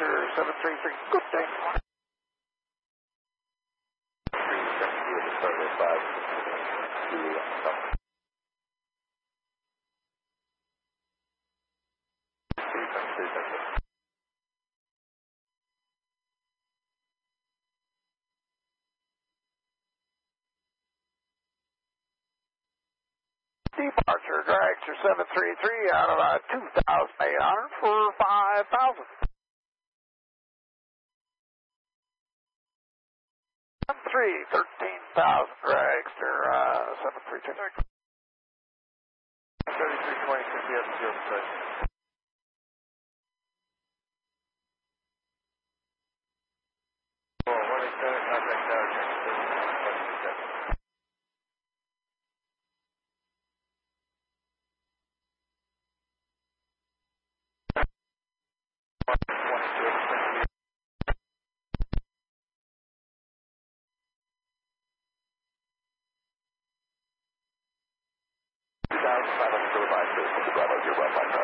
Dragster 733. Good day. 370. Departure Dragster 733 out of 2,800 for 5,000. 13,000 Dragster 732. 3326, yes, 06. Well, 187, contact tower, change 37. $2,500 for the 5 Bravo, you're well,